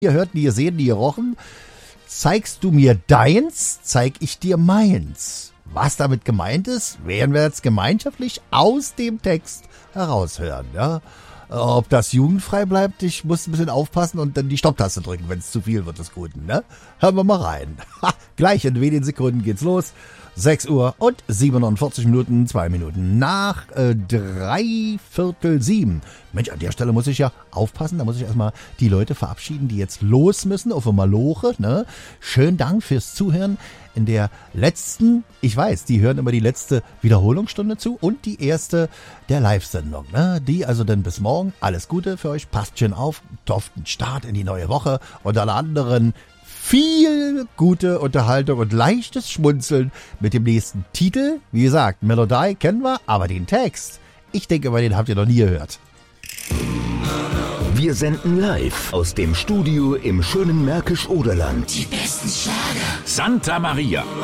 Ihr hört, nie gesehen, nie gerochen. Zeigst du mir deins, zeig ich dir meins. Was damit gemeint ist, werden wir jetzt gemeinschaftlich aus dem Text heraushören. Ja? Ob das jugendfrei bleibt, ich muss ein bisschen aufpassen und dann die Stopptaste drücken, wenn es zu viel wird des Guten. Ne? Hören wir mal rein. Gleich in wenigen Sekunden geht's los. 6 Uhr und 47 Minuten, 2 Minuten nach 6:45. Mensch, an der Stelle muss ich ja aufpassen, da muss ich erstmal die Leute verabschieden, die jetzt los müssen auf der Maloche. Ne? Schönen Dank fürs Zuhören in der letzten, ich weiß, die hören immer die letzte Wiederholungsstunde zu und die erste der Live-Sendung. Ne? Die also dann bis morgen. Alles Gute für euch, passt schön auf, toften Start in die neue Woche und alle anderen viel gute Unterhaltung und leichtes Schmunzeln mit dem nächsten Titel. Wie gesagt, Melodie kennen wir, aber den Text, ich denke mal, den habt ihr noch nie gehört. Wir senden live aus dem Studio im schönen Märkisch-Oderland. Die besten Schlager. Santa Maria.